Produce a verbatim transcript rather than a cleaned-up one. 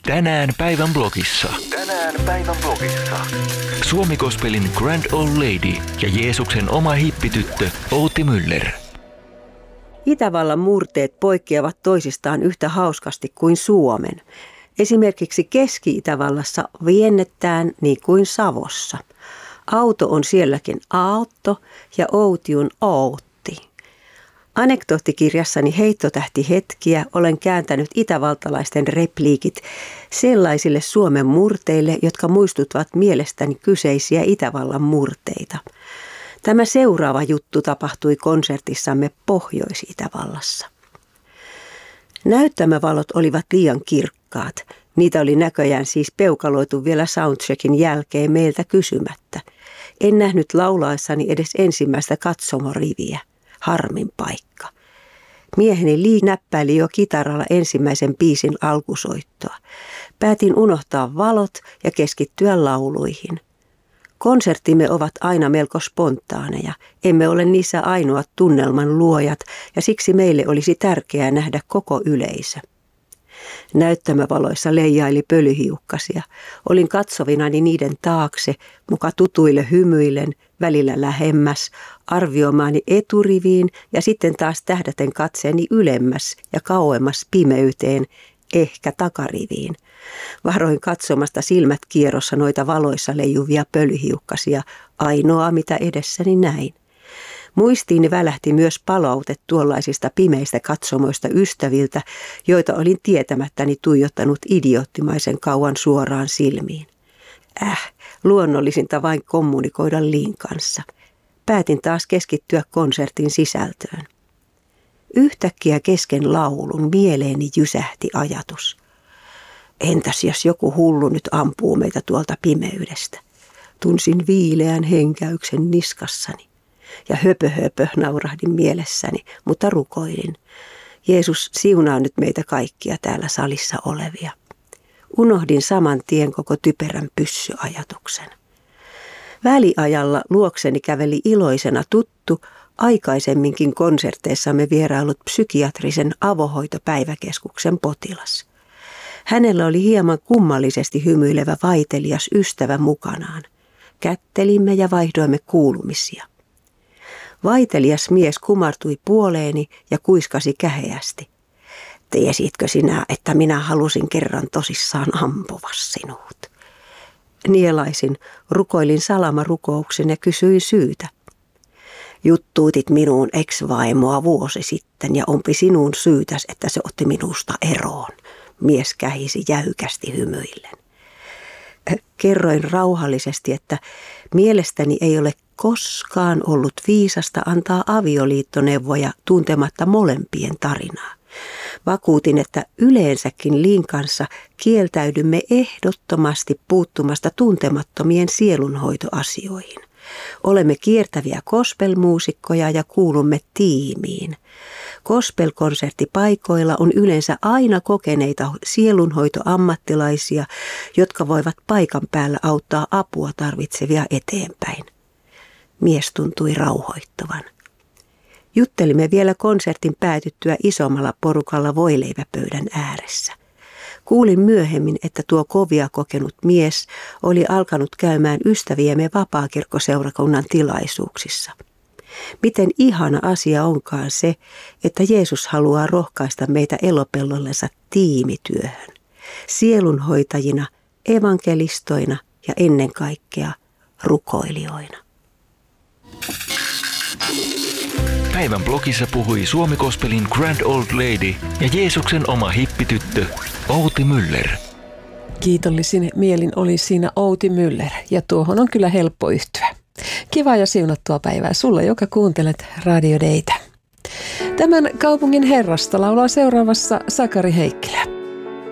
Tänään päivän blogissa. Tänään päivän blogissa. Suomi Gospelin Grand Old Lady ja Jeesuksen oma hippityttö Outi Müller. Itävallan murteet poikkeavat toisistaan yhtä hauskasti kuin Suomen. Esimerkiksi Keski-Itävallassa viennetään niin kuin Savossa. Auto on sielläkin aotto ja outi on outti. Anekdoottikirjassani Heittotähti hetkiä olen kääntänyt itävaltalaisten repliikit sellaisille Suomen murteille, jotka muistuttavat mielestäni kyseisiä Itävallan murteita. Tämä seuraava juttu tapahtui konsertissamme Pohjois-Itävallassa. Näyttämövalot olivat liian kirkkaat. Niitä oli näköjään siis peukaloitu vielä soundcheckin jälkeen meiltä kysymättä. En nähnyt laulaessani edes ensimmäistä katsomoriviä. Harmin paikka. Mieheni Lee näppäili jo kitaralla ensimmäisen biisin alkusoittoa. Päätin unohtaa valot ja keskittyä lauluihin. Konserttimme ovat aina melko spontaaneja. Emme ole niissä ainoat tunnelman luojat ja siksi meille olisi tärkeää nähdä koko yleisö. Näyttämövaloissa leijaili pölyhiukkasia. Olin katsovinani niiden taakse, muka tutuille hymyillen, välillä lähemmäs, arvioimaani eturiviin ja sitten taas tähdäten katseeni ylemmäs ja kauemmas pimeyteen, ehkä takariviin. Varoin katsomasta silmät kierrossa noita valoissa leijuvia pölyhiukkasia, ainoa mitä edessäni näin. Muistiini välähti myös palaute tuollaisista pimeistä katsomoista ystäviltä, joita olin tietämättäni tuijottanut idioottimaisen kauan suoraan silmiin. Äh, luonnollisinta vain kommunikoida Liin kanssa. Päätin taas keskittyä konsertin sisältöön. Yhtäkkiä kesken laulun mieleeni jysähti ajatus. Entäs jos joku hullu nyt ampuu meitä tuolta pimeydestä? Tunsin viileän henkäyksen niskassani. Ja höpö höpö naurahdin mielessäni, mutta rukoilin. Jeesus, siunaa nyt meitä kaikkia täällä salissa olevia. Unohdin saman tien koko typerän pyssyajatuksen. Väliajalla luokseni käveli iloisena tuttu, aikaisemminkin konserteissamme vierailut psykiatrisen avohoitopäiväkeskuksen potilas. Hänellä oli hieman kummallisesti hymyilevä vaitelias ystävä mukanaan. Kättelimme ja vaihdoimme kuulumisia. Vaitelias mies kumartui puoleeni ja kuiskasi käheästi. Tiesitkö sinä, että minä halusin kerran tosissaan ampua sinut? Nielaisin, rukoilin salamarukouksen ja kysyin syytä. Juttuutit minuun ex-vaimoa vuosi sitten ja onpi sinun syytäs, että se otti minusta eroon. Mies kähisi jäykästi hymyillen. Kerroin rauhallisesti, että mielestäni ei ole koskaan ollut viisasta antaa avioliittoneuvoja tuntematta molempien tarinaa. Vakuutin, että yleensäkin Liin kanssa kieltäydymme ehdottomasti puuttumasta tuntemattomien sielunhoitoasioihin. Olemme kiertäviä gospelmuusikkoja ja kuulumme tiimiin. Gospelkonserttipaikoilla on yleensä aina kokeneita sielunhoitoammattilaisia, jotka voivat paikan päällä auttaa apua tarvitsevia eteenpäin. Mies tuntui rauhoittuvan. Juttelimme vielä konsertin päätyttyä isommalla porukalla voileiväpöydän ääressä. Kuulin myöhemmin, että tuo kovia kokenut mies oli alkanut käymään ystäviemme vapaakirkkoseurakunnan tilaisuuksissa. Miten ihana asia onkaan se, että Jeesus haluaa rohkaista meitä elopellollensa tiimityöhön. Sielunhoitajina, evankelistoina ja ennen kaikkea rukoilijoina. Päivän blogissa puhui Suomi Gospelin Grand Old Lady ja Jeesuksen oma hippityttö Outi Müller. Kiitollisin mielin oli siinä Outi Müller ja tuohon on kyllä helppo yhtyä. Kiva ja siunattua päivää sulle, joka kuuntelet Radio Daytä. Tämän kaupungin herrasta laulaa seuraavassa Sakari Heikkilä.